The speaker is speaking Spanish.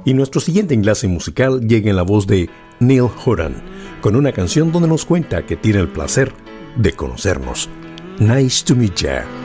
Y nuestro siguiente enlace musical llega en la voz de Neil Horan, con una canción donde nos cuenta que tiene el placer de conocernos. Nice to meet ya.